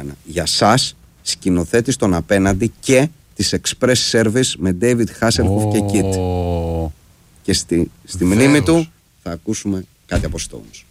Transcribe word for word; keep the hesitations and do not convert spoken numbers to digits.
μένα. Για σας, σκηνοθέτης των απέναντι και της Express Service με David Hasselhoff oh. και Kit. Και στη, στη μνήμη του θα ακούσουμε κάτι από Stones.